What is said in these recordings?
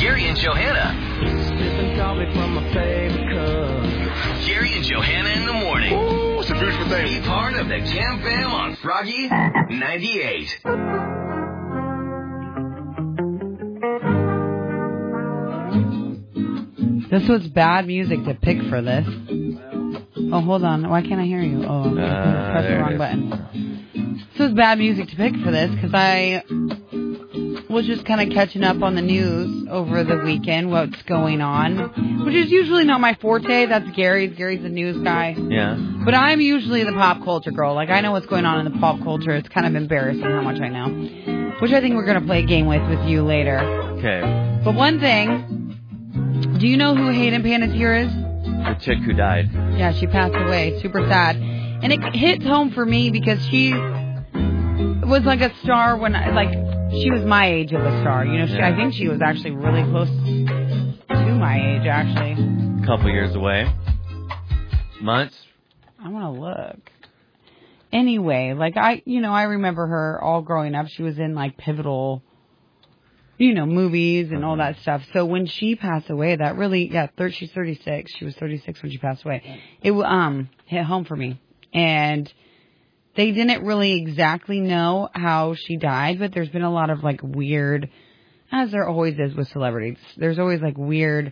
Jerry and Johanna. Sipping coffee from my favorite cup. Jerry and Johanna in the morning. Ooh, it's a beautiful thing. Be part of the Jam Fam on Froggy 98. This was bad music to pick for this. Oh, hold on. Why can't I hear you? Oh, I pressed the wrong button. This was bad music to pick for this because I was just kind of catching up on the news over the weekend, what's going on, which is usually not my forte. That's Gary's. Gary's the news guy. Yeah. But I'm usually the pop culture girl. Like, I know what's going on in the pop culture. It's kind of embarrassing how much I know, which I think we're going to play a game with you later. Okay. But one thing, do you know who Hayden Panettiere is? The chick who died. Yeah, she passed away. Super sad. And it hits home for me because she was like a star when she was my age of a star. You know, I think she was actually really close to my age, actually. A couple years away. Months? I want to look. Anyway, I remember her all growing up. She was in pivotal, movies and all that stuff. So when she passed away, that really, she's 36. She was 36 when she passed away. It hit home for me. And they didn't really exactly know how she died, but there's been a lot of weird, as there always is with celebrities. There's always weird,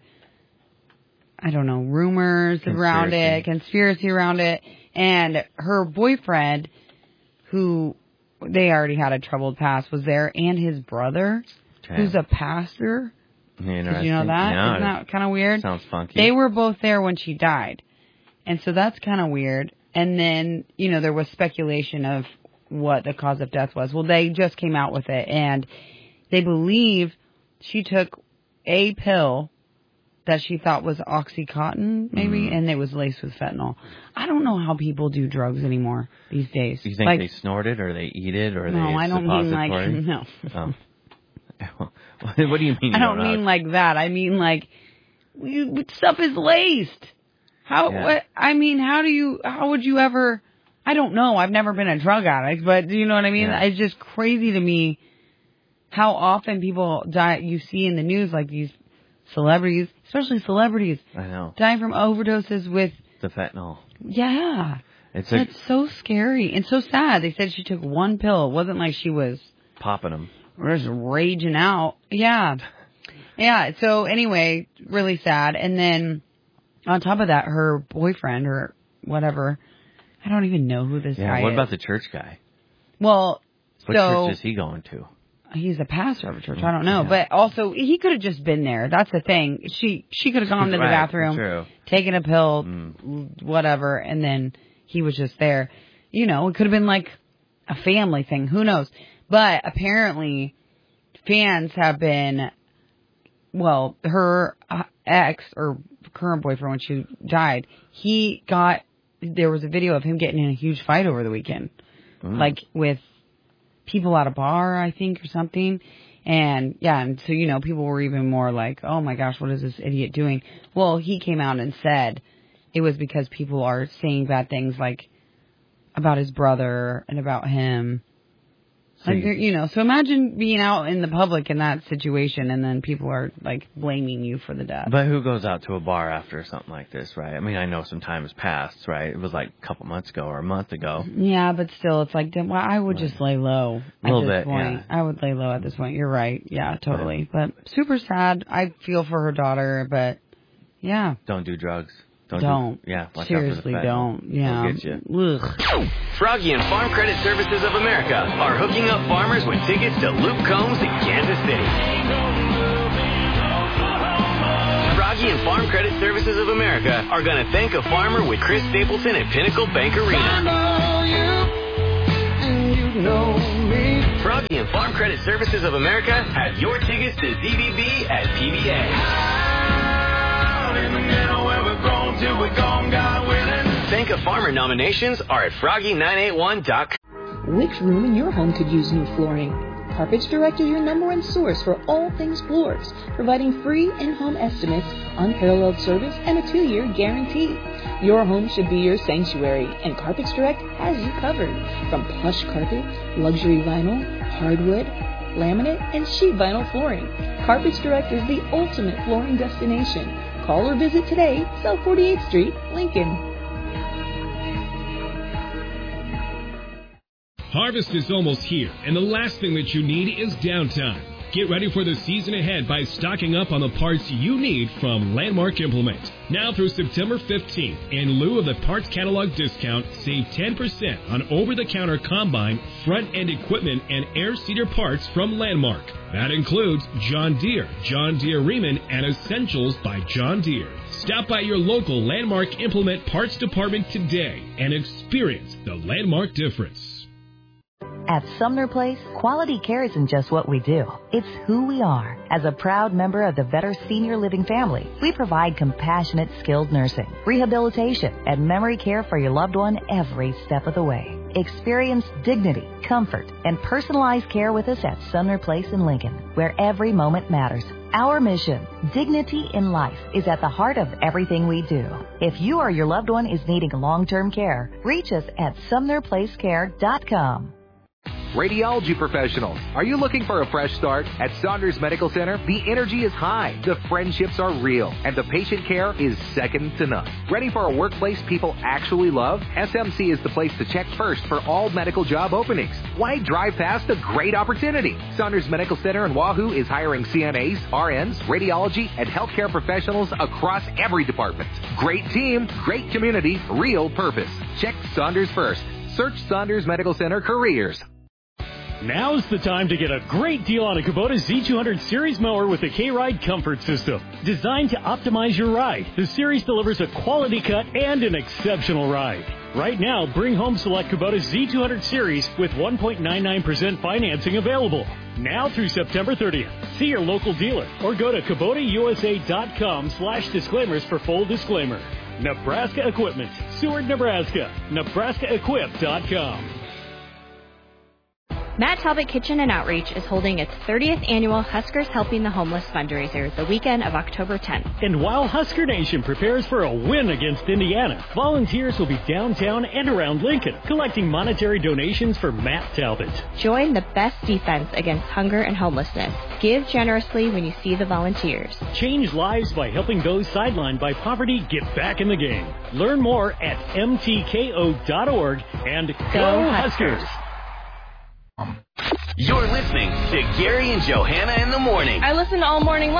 I don't know, rumors around it, conspiracy around it. And her boyfriend, who they already had a troubled past, was there, and his brother, who's a pastor. Did you know that? Yeah, isn't that kind of weird? Sounds funky. They were both there when she died. And so that's kind of weird. And then, there was speculation of what the cause of death was. Well, they just came out with it, and they believe she took a pill that she thought was Oxycontin, maybe, and it was laced with fentanyl. I don't know how people do drugs anymore these days. Do you think they snort it, or they eat it, or no, they I don't mean no. Oh. What do you mean? I don't mean like that. I mean stuff is laced. How? Yeah. What? I mean, how would you ever? I don't know. I've never been a drug addict, but do you know what I mean? Yeah. It's just crazy to me how often people die. You see in the news these celebrities, especially celebrities, I know, dying from overdoses with the fentanyl. Yeah, it's so scary and so sad. They said she took one pill. It wasn't like she was popping them. Or just raging out. Yeah. Yeah. So anyway, really sad. And then on top of that, her boyfriend or whatever, I don't even know who this guy is. What about the church guy? Well, what church is he going to? He's a pastor of a church. I don't know. Yeah. But also, he could have just been there. That's the thing. She could have gone to the bathroom, taken a pill, whatever, and then he was just there. It could have been a family thing. Who knows? But apparently, fans have been, her ex or current boyfriend when she died, there was a video of him getting in a huge fight over the weekend. With people at a bar, I think, or something. And so, people were even more oh my gosh, what is this idiot doing? Well, he came out and said it was because people are saying bad things about his brother and about him. So imagine being out in the public in that situation, and then people are blaming you for the death. But who goes out to a bar after something like this, right? I mean, I know some time has passed, right? It was a couple months ago or a month ago. Yeah, but still, it's I would just lay low at this point. Yeah. I would lay low at this point. You're right. Yeah, totally. But super sad. I feel for her daughter, but yeah. Don't do drugs. Don't. Watch Seriously, out for the don't. Yeah. They'll get you. Ugh. Froggy and Farm Credit Services of America are hooking up farmers with tickets to Luke Combs in Kansas City. Froggy and Farm Credit Services of America are going to thank a farmer with Chris Stapleton at Pinnacle Bank Arena. I know you, and you know me. Froggy and Farm Credit Services of America have your tickets to ZBB at PBA. Thank a Farmer nominations are at froggy981.com. Which room in your home could use new flooring? Carpets Direct is your #1 source for all things floors, providing free in-home estimates, unparalleled service, and a 2-year guarantee. Your home should be your sanctuary, and Carpets Direct has you covered. From plush carpet, luxury vinyl, hardwood, laminate, and sheet vinyl flooring. Carpets Direct is the ultimate flooring destination. Call or visit today, South 48th Street, Lincoln. Harvest is almost here, and the last thing that you need is downtime. Get ready for the season ahead by stocking up on the parts you need from Landmark Implement. Now through September 15th, in lieu of the parts catalog discount, save 10% on over-the-counter combine, front-end equipment, and air seeder parts from Landmark. That includes John Deere, John Deere Riemann, and Essentials by John Deere. Stop by your local Landmark Implement parts department today and experience the Landmark difference. At Sumner Place, quality care isn't just what we do. It's who we are. As a proud member of the Vetter Senior Living family, we provide compassionate, skilled nursing, rehabilitation, and memory care for your loved one every step of the way. Experience dignity, comfort, and personalized care with us at Sumner Place in Lincoln, where every moment matters. Our mission, dignity in life, is at the heart of everything we do. If you or your loved one is needing long-term care, reach us at SumnerPlaceCare.com. Radiology professionals, are you looking for a fresh start? At Saunders Medical Center, the energy is high, the friendships are real, and the patient care is second to none. Ready for a workplace people actually love? SMC is the place to check first for all medical job openings. Why drive past a great opportunity? Saunders Medical Center in Wahoo is hiring CNAs, RNs, radiology, and healthcare professionals across every department. Great team, great community, real purpose. Check Saunders first. Search Saunders Medical Center Careers. Now's the time to get a great deal on a Kubota Z200 Series mower with the K-Ride Comfort System. Designed to optimize your ride, the Series delivers a quality cut and an exceptional ride. Right now, bring home select Kubota Z200 Series with 1.99% financing available. Now through September 30th. See your local dealer or go to KubotaUSA.com/disclaimers for full disclaimer. Nebraska Equipment, Seward, Nebraska. NebraskaEquip.com. Matt Talbot Kitchen and Outreach is holding its 30th annual Huskers Helping the Homeless fundraiser the weekend of October 10th. And while Husker Nation prepares for a win against Indiana, volunteers will be downtown and around Lincoln collecting monetary donations for Matt Talbot. Join the best defense against hunger and homelessness. Give generously when you see the volunteers. Change lives by helping those sidelined by poverty get back in the game. Learn more at mtko.org and go Huskers! You're listening to Gary and Johanna in the morning. I listen all morning long.